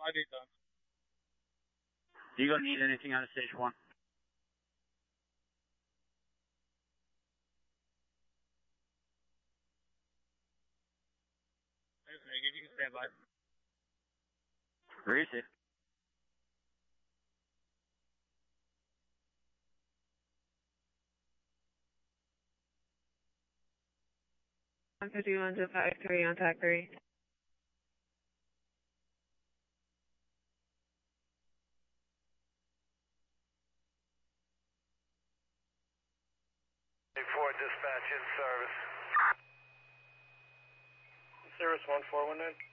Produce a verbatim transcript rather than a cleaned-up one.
Do you guys need anything out of station one? You can stand by. Receive. one fifty-one to five three on tack three. four dispatch in service. Service one four one nine.